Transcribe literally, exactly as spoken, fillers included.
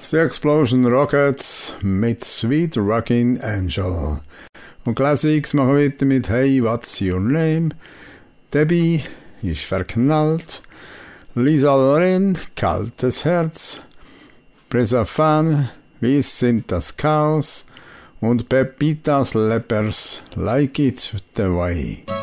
The Explosion Rockets mit Sweet Rockin' Angel. Und Classics machen wir weiter mit Hey, What's Your Name? Debbie ist verknallt. Lisa Loren, kaltes Herz. Presafan, wir sind das Chaos. Und Pepitas Lepers, Like It The Way.